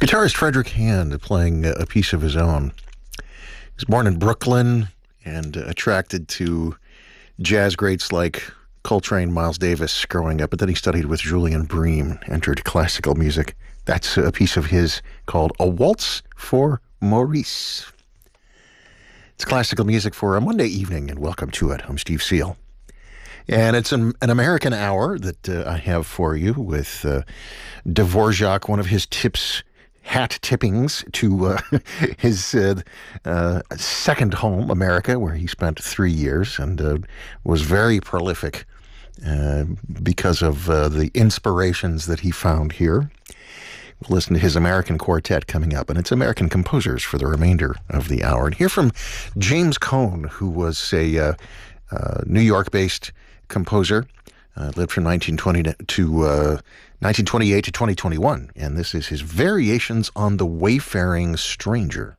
Guitarist Frederick Hand playing a piece of his own. He was born in Brooklyn and attracted to jazz greats like Coltrane, Miles Davis growing up, but then he studied with Julian Bream, entered classical music. That's a piece of his called A Waltz for Maurice. It's classical music for a Monday evening, and welcome to it. I'm Steve Seal. And it's an American hour that I have for you with Dvorak, one of his hat tippings to his second home, America, where he spent 3 years and was very prolific because of the inspirations that he found here. We'll listen to his American quartet coming up, and it's American composers for the remainder of the hour. And hear from James Cohn, who was a New York-based composer, lived from 1928 to 2021, and this is his Variations on the Wayfaring Stranger.